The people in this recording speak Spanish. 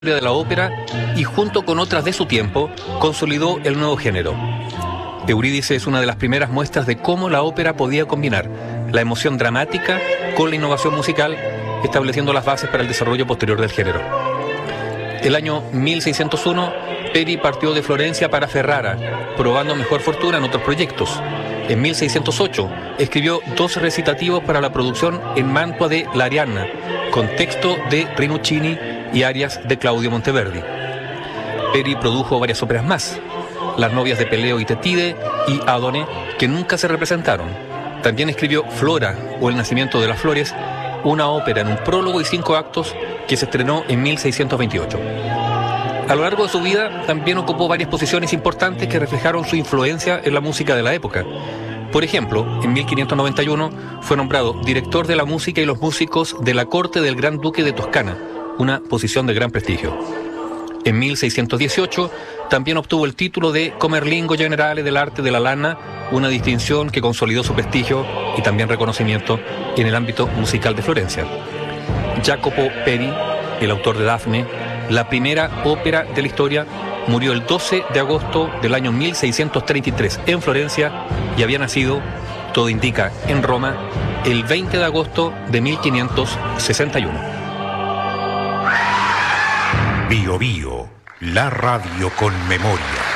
de la ópera y junto con otras de su tiempo consolidó el nuevo género. Eurídice es una de las primeras muestras de cómo la ópera podía combinar la emoción dramática con la innovación musical, estableciendo las bases para el desarrollo posterior del género. El año 1601, Peri partió de Florencia para Ferrara, probando mejor fortuna en otros proyectos. En 1608 escribió 2 recitativos para la producción en Mantua de La Arianna, con texto de Rinuccini y arias de Claudio Monteverdi. Peri produjo varias óperas más, Las novias de Peleo y Tetide y Adone, que nunca se representaron. También escribió Flora o El nacimiento de las flores, una ópera en un prólogo y 5 actos que se estrenó en 1628. A lo largo de su vida también ocupó varias posiciones importantes que reflejaron su influencia en la música de la época. Por ejemplo, en 1591 fue nombrado director de la música y los músicos de la corte del Gran Duque de Toscana, una posición de gran prestigio. En 1618 también obtuvo el título de Comerlingo Generale del Arte de la Lana, una distinción que consolidó su prestigio y también reconocimiento en el ámbito musical de Florencia. Jacopo Peri, el autor de Dafne, la primera ópera de la historia, murió el 12 de agosto del año 1633 en Florencia y había nacido, todo indica, en Roma, el 20 de agosto de 1561. Bio Bio, la radio con memoria.